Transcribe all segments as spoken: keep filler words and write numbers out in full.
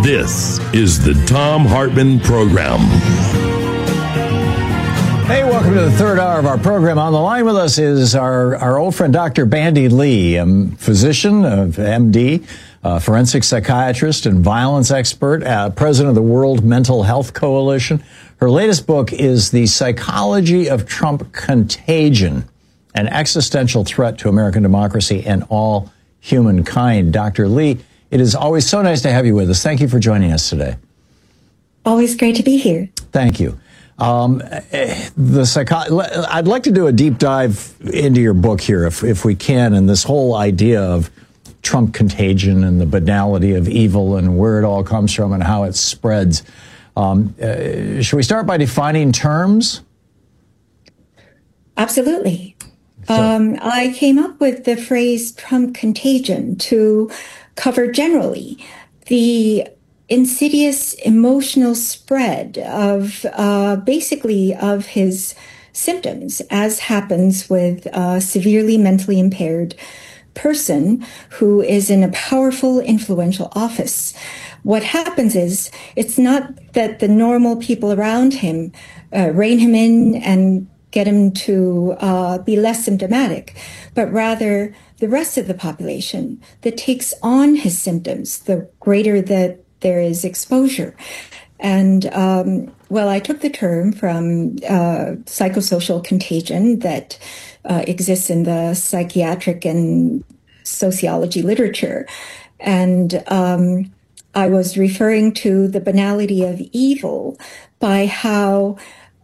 This is the Thom Hartmann Program. Hey, welcome to the third hour of our program. On the line with us is our, our old friend, Doctor Bandy Lee, a physician, uh, M D, uh, forensic psychiatrist and violence expert, uh, president of the World Mental Health Coalition. Her latest book is The Psychology of Trump Contagion, an existential threat to American democracy and all humankind. Doctor Lee, it is always so nice to have you with us. Thank you for joining us today. Always great to be here. Thank you. Um, the psycho- I'd like to do a deep dive into your book here, if if we can, and this whole idea of Trump contagion and the banality of evil and where it all comes from and how it spreads. Um, uh, should we start by defining terms? Absolutely. So, um, I came up with the phrase Trump contagion to cover generally the insidious emotional spread of uh, basically of his symptoms, as happens with a severely mentally impaired person who is in a powerful, influential office. What happens is it's not that the normal people around him uh, rein him in and get him to uh, be less symptomatic, but rather the rest of the population that takes on his symptoms, the greater that there is exposure. And, um, well, I took the term from uh, psychosocial contagion that uh, exists in the psychiatric and sociology literature. And um, I was referring to the banality of evil by how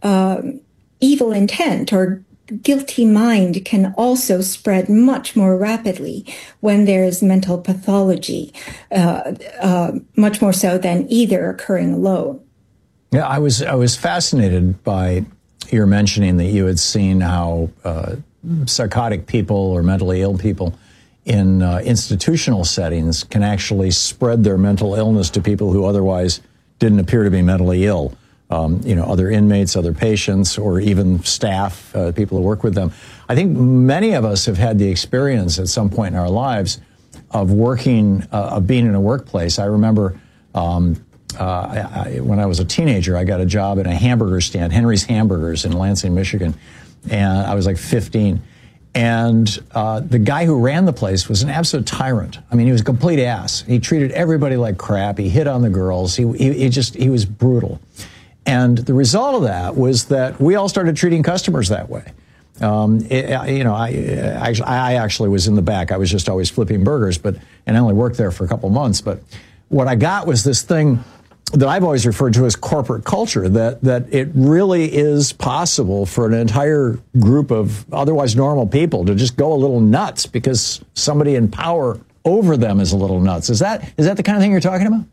um, evil intent or guilty mind can also spread much more rapidly when there is mental pathology, uh, uh, much more so than either occurring alone. Yeah, I was I was fascinated by your mentioning that you had seen how uh, psychotic people or mentally ill people in uh, institutional settings can actually spread their mental illness to people who otherwise didn't appear to be mentally ill. Um, you know, other inmates, other patients, or even staff, uh, people who work with them. I think many of us have had the experience at some point in our lives of working, uh, of being in a workplace. I remember um, uh, I, I, when I was a teenager, I got a job at a hamburger stand, Henry's Hamburgers in Lansing, Michigan, and I was like fifteen. And uh, the guy who ran the place was an absolute tyrant. I mean, he was a complete ass. He treated everybody like crap. He hit on the girls. He, he, he just, he was brutal. And the result of that was that we all started treating customers that way. Um, it, you know, I, I I actually was in the back. I was just always flipping burgers, but and I only worked there for a couple months. But what I got was this thing that I've always referred to as corporate culture, that that it really is possible for an entire group of otherwise normal people to just go a little nuts because somebody in power over them is a little nuts. Is that is that the kind of thing you're talking about?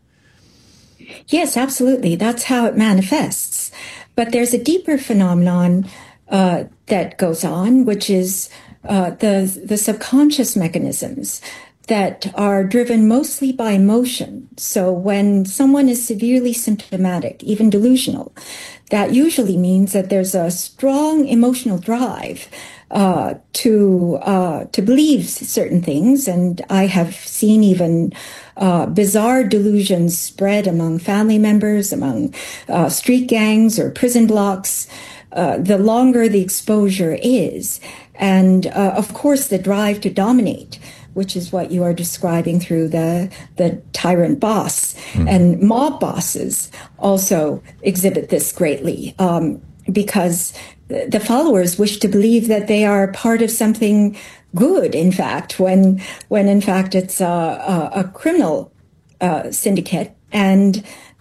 Yes, absolutely. That's how it manifests. But there's a deeper phenomenon uh, that goes on, which is uh, the the subconscious mechanisms that are driven mostly by emotion. So when someone is severely symptomatic, even delusional, that usually means that there's a strong emotional drive uh, to uh, to believe certain things. And I have seen even uh, bizarre delusions spread among family members, among uh, street gangs or prison blocks, uh, the longer the exposure is. And uh, of course, the drive to dominate, which is what you are describing through the the tyrant boss. Mm. And mob bosses also exhibit this greatly um, because the followers wish to believe that they are part of something good, in fact, when when in fact it's a, a, a criminal uh, syndicate. And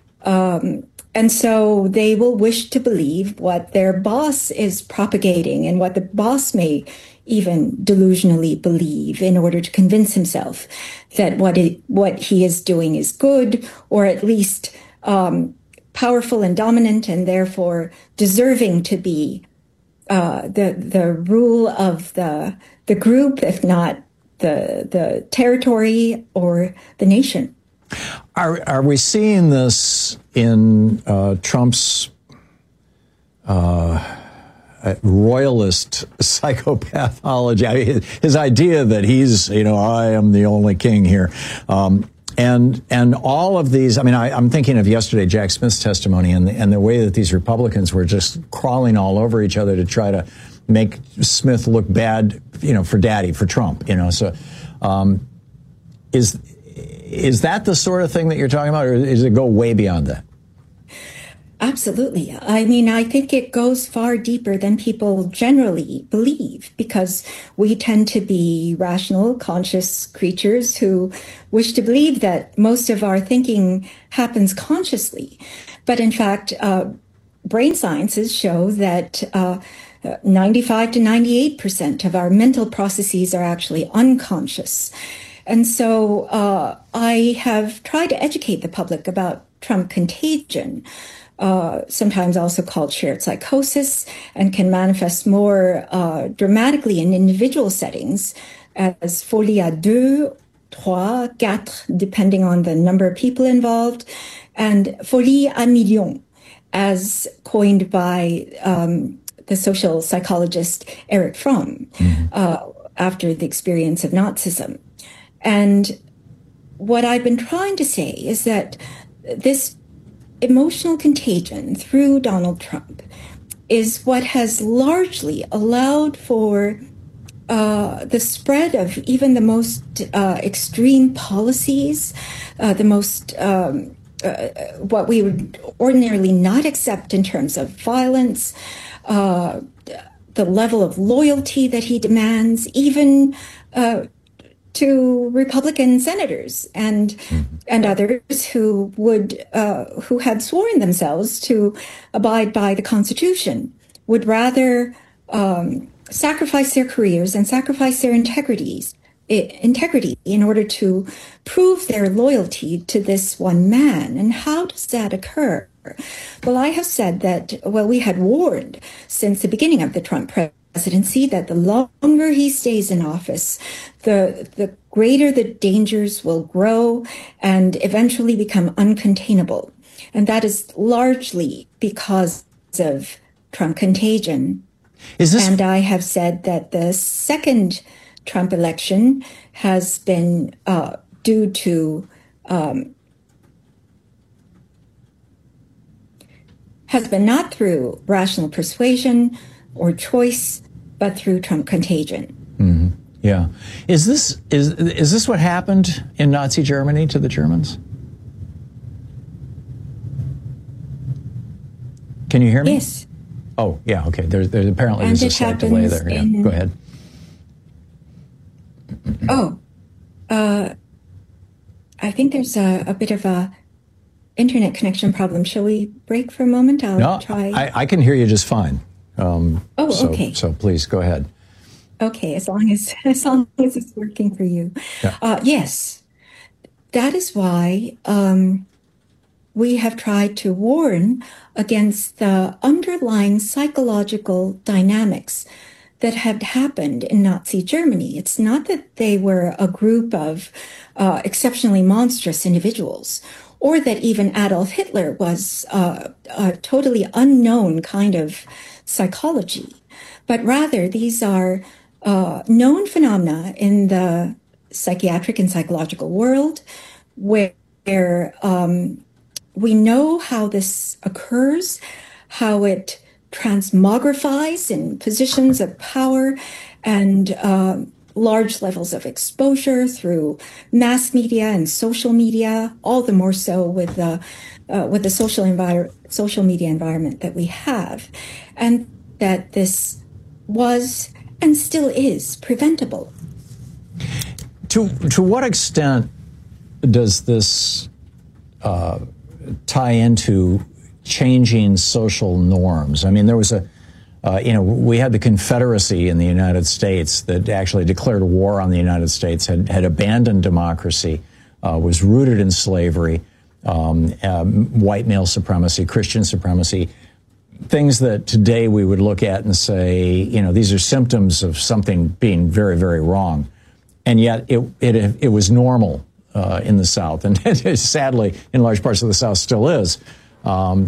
um, and so they will wish to believe what their boss is propagating and what the boss may even delusionally believe in order to convince himself that what it, what he is doing is good, or at least um, powerful and dominant, and therefore deserving to be uh, the the rule of the the group, if not the the territory or the nation. Are are we seeing this in uh, Trump's Uh, royalist psychopathology? I mean, his idea that he's, you know, I am the only king here. Um, And and all of these, I mean, I, I'm thinking of yesterday, Jack Smith's testimony, and the, and the way that these Republicans were just crawling all over each other to try to make Smith look bad, you know, for daddy, for Trump, you know. So um, is is that the sort of thing that you're talking about, or does it go way beyond that? Absolutely. I mean, I think it goes far deeper than people generally believe, because we tend to be rational, conscious creatures who wish to believe that most of our thinking happens consciously. But in fact, uh, brain sciences show that uh, ninety-five to ninety-eight percent of our mental processes are actually unconscious. And so uh, I have tried to educate the public about Trump contagion, Uh, sometimes also called shared psychosis, and can manifest more uh, dramatically in individual settings as folie à deux, trois, quatre, depending on the number of people involved, and folie à millions, as coined by um, the social psychologist Erich Fromm mm-hmm. uh, after the experience of Nazism. And what I've been trying to say is that this emotional contagion through Donald Trump is what has largely allowed for uh, the spread of even the most uh, extreme policies, uh, the most um, uh, what we would ordinarily not accept in terms of violence, uh, the level of loyalty that he demands, even uh, to Republican senators and mm-hmm. and others who would uh, who had sworn themselves to abide by the Constitution, would rather um, sacrifice their careers and sacrifice their integrities integrity in order to prove their loyalty to this one man. And how does that occur? Well, I have said that, well, we had warned since the beginning of the Trump presidency that the longer he stays in office, the the greater the dangers will grow and eventually become uncontainable. And that is largely because of Trump contagion. Is this... And I have said that the second Trump election has been uh, due to um, has been not through rational persuasion or choice, but through Trump contagion. Mm-hmm. Yeah. Is this is is this what happened in Nazi Germany to the Germans? Can you hear me? Yes. Oh, yeah. Okay. There's there's apparently and there's a slight delay there. Yeah. In, Go ahead. Oh, uh, I think there's a, a bit of a internet connection problem. Shall we break for a moment? I'll no, try. I, I can hear you just fine. Um, oh, so, okay. So please go ahead. Okay, as long as as long as it's working for you. Yeah. Uh, yes, that is why um, we have tried to warn against the underlying psychological dynamics that had happened in Nazi Germany. It's not that they were a group of uh, exceptionally monstrous individuals, or that even Adolf Hitler was uh, a totally unknown kind of psychology, but rather these are uh, known phenomena in the psychiatric and psychological world, where, where um, we know how this occurs, how it transmogrifies in positions of power and uh, large levels of exposure through mass media and social media, all the more so with the uh, with the social envir- social media environment that we have, and that this was and still is preventable. To to what extent does this uh, tie into changing social norms? I mean, there was a, uh, you know, we had the Confederacy in the United States that actually declared war on the United States, had, had abandoned democracy, uh, was rooted in slavery, um, um, white male supremacy, Christian supremacy, things that today we would look at and say, you know, these are symptoms of something being very, very wrong. And yet it, it, it was normal uh, in the South, and it sadly in large parts of the South still is. Um,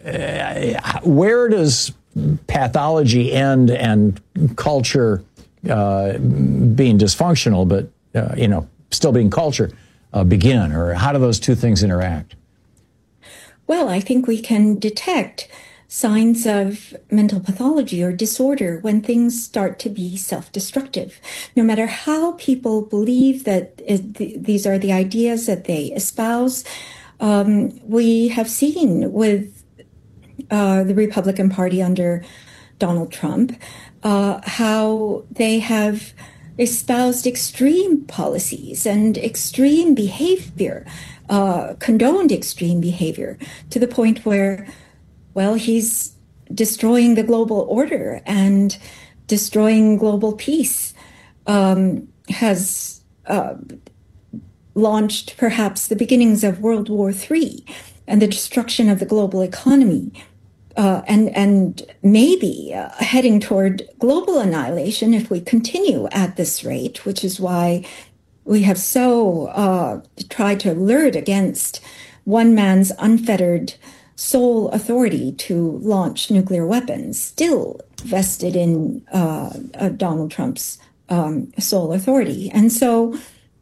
where does pathology end and culture uh, being dysfunctional, but uh, you know, still being culture? uh, begin, or how do those two things interact? Well, I think we can detect signs of mental pathology or disorder when things start to be self-destructive. No matter how people believe that it, th- these are the ideas that they espouse, um, we have seen with uh, the Republican Party under Donald Trump uh, how they have espoused extreme policies and extreme behavior, uh, condoned extreme behavior, to the point where, well, he's destroying the global order and destroying global peace, um, has uh, launched perhaps the beginnings of World War Three and the destruction of the global economy, uh, and, and maybe uh, heading toward global annihilation if we continue at this rate, which is why we have so uh, tried to alert against one man's unfettered sole authority to launch nuclear weapons, still vested in uh, uh, Donald Trump's um, sole authority. And so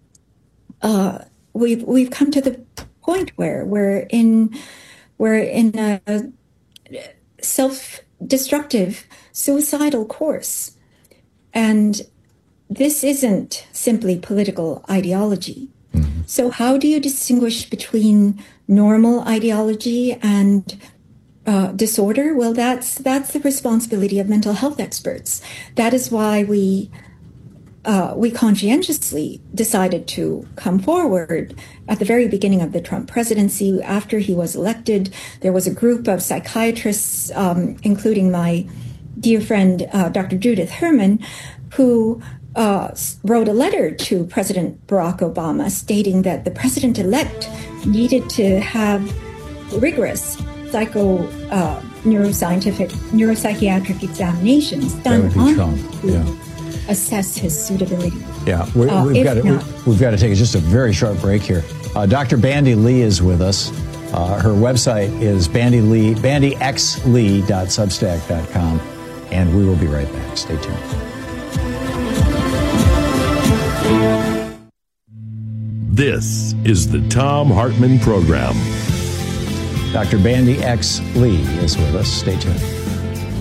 uh, we've we've come to the point where we're in we're in a self-destructive, suicidal course, and this isn't simply political ideology. Mm-hmm. So how do you distinguish between normal ideology and uh, disorder? Well, that's that's the responsibility of mental health experts. That is why we uh, we conscientiously decided to come forward at the very beginning of the Trump presidency. After he was elected, there was a group of psychiatrists, um, including my dear friend uh, Doctor Judith Herman, who Uh, wrote a letter to President Barack Obama stating that the president-elect needed to have rigorous psycho uh, neuroscientific neuropsychiatric examinations done on him to yeah. assess his suitability. Yeah, we, uh, we've got to, we, we've got to take just a very short break here. Uh, Doctor Bandy Lee is with us. Uh, her website is bandy lee bandy x lee dot substack dot com, and we will be right back. Stay tuned. This is the Thom Hartmann Program. Doctor Bandy X. Lee is with us. Stay tuned.